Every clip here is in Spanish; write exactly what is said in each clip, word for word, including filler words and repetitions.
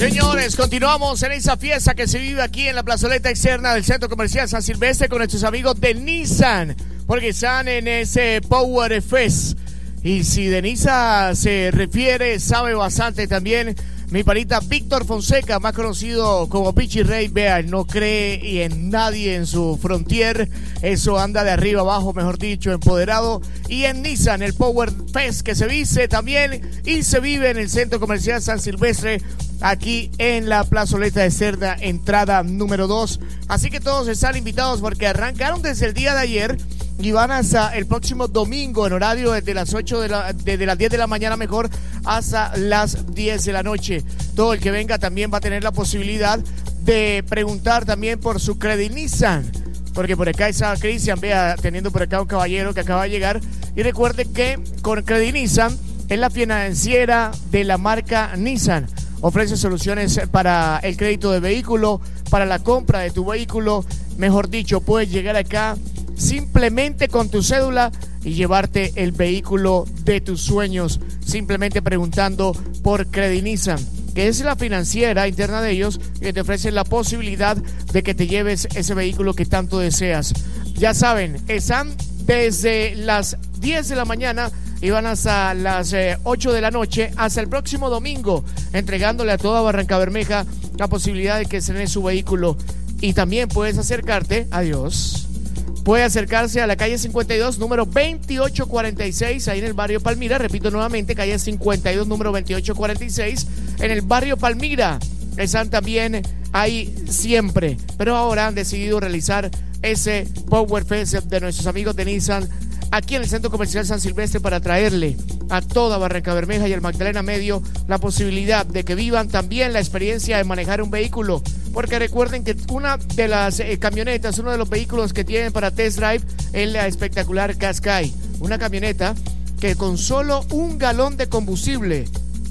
Señores, continuamos en esa fiesta que se vive aquí en la plazoleta externa del Centro Comercial San Silvestre con nuestros amigos de Nissan, porque están en ese Power Fest. Y si de Nissan se refiere, sabe bastante también mi panita Víctor Fonseca, más conocido como Pichi Rey. Vea, no cree y en nadie en su frontier. Eso anda de arriba abajo, mejor dicho, empoderado. Y en Nissan, el Power Fest que se vive también y se vive en el Centro Comercial San Silvestre, aquí en la plazoleta de Cerda, entrada número dos. Así que todos están invitados porque arrancaron desde el día de ayer y van hasta el próximo domingo en horario desde las ocho de la, desde las diez de la mañana mejor hasta las diez de la noche. Todo el que venga también va a tener la posibilidad de preguntar también por su Credit Nissan, porque por acá está Cristian, vea, teniendo por acá un caballero que acaba de llegar. Y recuerde que con Credit Nissan es la financiera de la marca Nissan. Ofrece soluciones para el crédito de vehículo, para la compra de tu vehículo. Mejor dicho, puedes llegar acá simplemente con tu cédula y llevarte el vehículo de tus sueños, simplemente preguntando por Credit Nissan, que es la financiera interna de ellos, que te ofrece la posibilidad de que te lleves ese vehículo que tanto deseas. Ya saben, están desde las diez de la mañana y van hasta las eh, ocho de la noche, hasta el próximo domingo, entregándole a toda Barrancabermeja la posibilidad de que se den su vehículo. Y también puedes acercarte, adiós, puede acercarse a la calle cincuenta y dos, número veintiocho cuarenta y seis, ahí en el barrio Palmira. Repito nuevamente, calle cincuenta y dos, número veintiocho cuarenta y seis, en el barrio Palmira. Están también ahí siempre, pero ahora han decidido realizar ese Power Fest de nuestros amigos de Nissan aquí en el Centro Comercial San Silvestre para traerle a toda Barrancabermeja y el Magdalena Medio la posibilidad de que vivan también la experiencia de manejar un vehículo. Porque recuerden que una de las eh, camionetas, uno de los vehículos que tienen para test drive es la espectacular Qashqai. Una camioneta que con solo un galón de combustible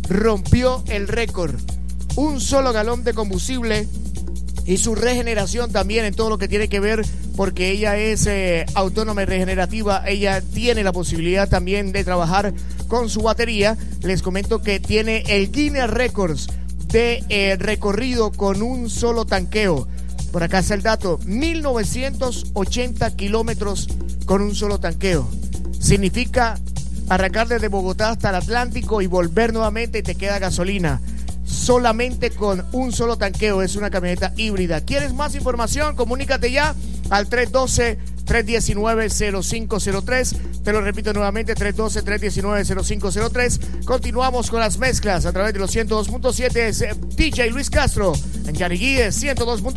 rompió el récord. Un solo galón de combustible y su regeneración también en todo lo que tiene que ver, porque ella es eh, autónoma y regenerativa. Ella tiene la posibilidad también de trabajar con su batería. Les comento que tiene el Guinness Records de eh, recorrido con un solo tanqueo. Por acá está el dato: mil novecientos ochenta kilómetros con un solo tanqueo. Significa arrancar desde Bogotá hasta el Atlántico y volver nuevamente y te queda gasolina. Solamente con un solo tanqueo. Es una camioneta híbrida. ¿Quieres más información? Comunícate ya al tres uno dos, tres uno nueve, cero cinco cero tres. Te lo repito nuevamente, tres uno dos, tres uno nueve, cero cinco cero tres. Continuamos con las mezclas a través de los ciento dos punto siete. Es D J Luis Castro en Yariguíes ciento dos punto siete.